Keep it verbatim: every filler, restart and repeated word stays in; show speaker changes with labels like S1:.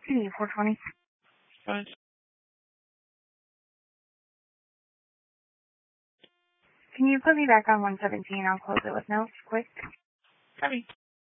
S1: P four twenty.
S2: Fine.
S1: Can you put me back on one seventeen? I'll close it with notes quick.
S2: Copy.